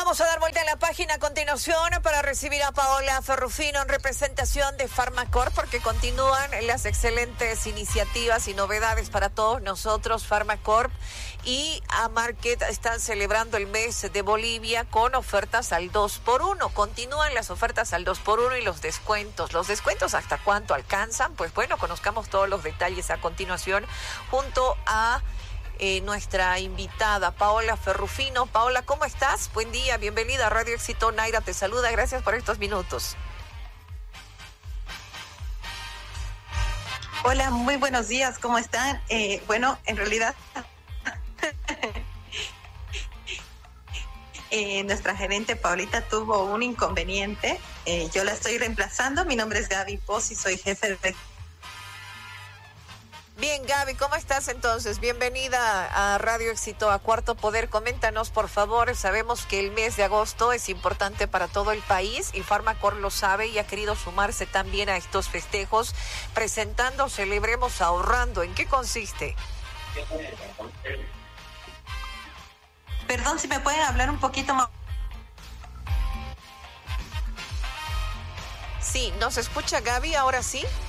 Vamos a dar vuelta a la página a continuación para recibir a Paola Ferrufino en representación de Farmacorp, porque continúan las excelentes iniciativas y novedades para todos nosotros. Farmacorp y A-Market están celebrando el mes de Bolivia con ofertas al 2x1. Continúan las ofertas al 2x1 y los descuentos. ¿Los descuentos hasta cuánto alcanzan? Pues bueno, conozcamos todos los detalles a continuación junto a nuestra invitada Paola Ferrufino. Paola, ¿cómo estás? Buen día, bienvenida a Radio Éxito. Naira te saluda, gracias por estos minutos. Hola, muy buenos días, ¿cómo están? Bueno, en realidad nuestra gerente Paulita tuvo un inconveniente. Yo la estoy reemplazando. Mi nombre es Gaby Poz y soy jefe de... Bien, Gaby, ¿cómo estás entonces? Bienvenida a Radio Éxito, a Cuarto Poder. Coméntanos, por favor. Sabemos que el mes de agosto es importante para todo el país y Farmacorp lo sabe y ha querido sumarse también a estos festejos presentando Celebremos Ahorrando. ¿En qué consiste? Perdón, si me pueden hablar un poquito más. Sí, ¿nos escucha Gaby? ¿Ahora sí?